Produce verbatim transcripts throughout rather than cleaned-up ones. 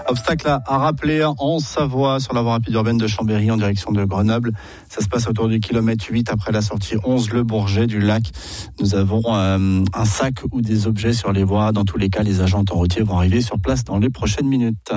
Obstacle à, à rappeler en Savoie sur la voie rapide urbaine de Chambéry en direction de Grenoble. Ça se passe autour du kilomètre huit après la sortie onze Le Bourget du lac. Nous avons euh, un sac ou des objets sur les voies. Dans tous les cas, les agents routiers vont arriver sur place dans les prochaines minutes.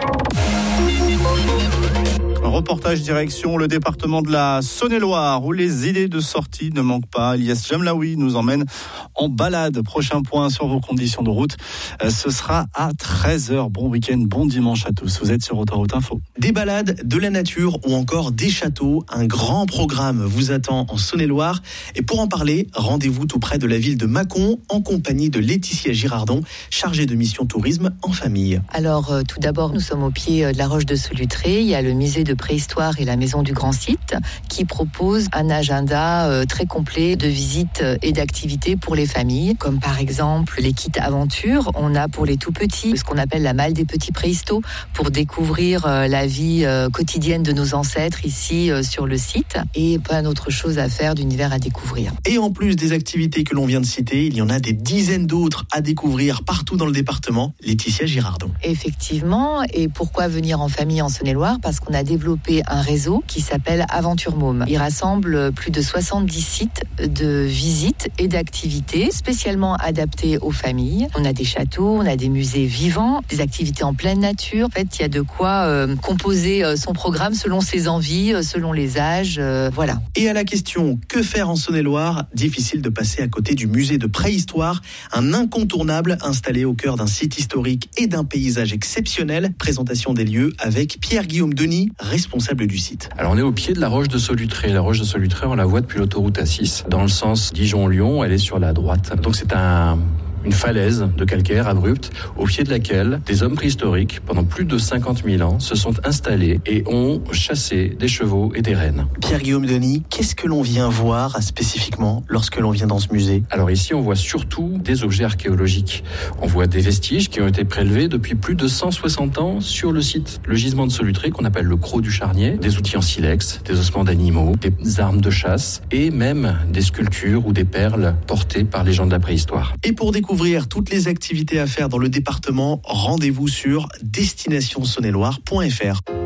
Reportage direction le département de la Saône-et-Loire où les idées de sortie ne manquent pas. Ilyes Jamlaoui nous emmène en balade. Prochain point sur vos conditions de route, ce sera à treize heures. Bon week-end, bon dimanche à tous. Vous êtes sur Autoroute Info. Des balades, de la nature ou encore des châteaux. Un grand programme vous attend en Saône-et-Loire. Et pour en parler, rendez-vous tout près de la ville de Mâcon en compagnie de Laetitia Girardon, chargée de mission tourisme en famille. Alors euh, tout d'abord, nous sommes au pied de la Roche de Solutré. Il y a le musée de préhistoire et la maison du Grand Site qui propose un agenda euh, très complet de visites et d'activités pour les familles, comme par exemple les kits aventure. On a pour les tout petits ce qu'on appelle la malle des petits préhistos pour découvrir euh, la vie euh, quotidienne de nos ancêtres ici euh, sur le site et plein d'autres choses à faire, d'univers à découvrir. Et en plus des activités que l'on vient de citer, il y en a des dizaines d'autres à découvrir partout dans le département. Laetitia Girardon. Effectivement, et pourquoi venir en famille en Saône-et-Loire ? Parce qu'on a développé un réseau qui s'appelle Aventure Môme. Il rassemble plus de soixante-dix sites de visites et d'activités spécialement adaptés aux familles. On a des châteaux, on a des musées vivants, des activités en pleine nature. En fait, il y a de quoi euh, composer euh, son programme selon ses envies, euh, selon les âges, euh, voilà. Et à la question que faire en Saône-et-Loire, difficile de passer à côté du musée de préhistoire, un incontournable installé au cœur d'un site historique et d'un paysage exceptionnel. Présentation des lieux avec Pierre-Guillaume Denis, responsable du site. Alors on est au pied de la Roche de Solutré. La Roche de Solutré, on la voit depuis l'autoroute A six. Dans le sens Dijon-Lyon, elle est sur la droite. Donc c'est un... une falaise de calcaire abrupte au pied de laquelle des hommes préhistoriques, pendant plus de cinquante mille ans, se sont installés et ont chassé des chevaux et des rennes. Pierre-Guillaume Denis, qu'est-ce que l'on vient voir spécifiquement lorsque l'on vient dans ce musée ? Alors ici, on voit surtout des objets archéologiques. On voit des vestiges qui ont été prélevés depuis plus de cent soixante ans sur le site. Le gisement de Solutré, qu'on appelle le Crot du Charnier, des outils en silex, des ossements d'animaux, des armes de chasse et même des sculptures ou des perles portées par les gens de la préhistoire. Et pour découvrir toutes les activités à faire dans le département, rendez-vous sur destination saône et loire point f r.